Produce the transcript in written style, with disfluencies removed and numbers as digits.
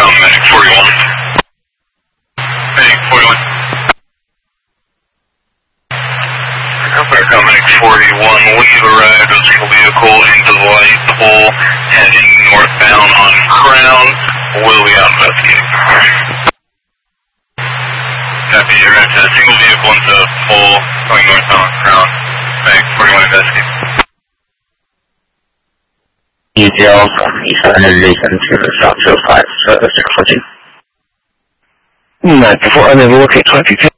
northbound, Medic 41. Medic 41. Medic 41, we've arrived on single vehicle into the light pole, heading northbound on Crown. We'll be out investigating. Copy, you're at a single vehicle into pole, going northbound on Crown. Medic 41 investigating. ETL from East 108 to South 05, 614. 94, unable to locate 22.